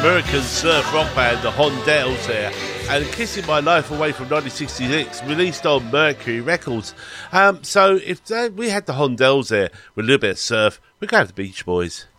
American surf rock band, the Hondells there, and Kissing My Life Away from 1966, released on Mercury Records. So if we had the Hondells there with a little bit of surf, we're going to have the Beach Boys.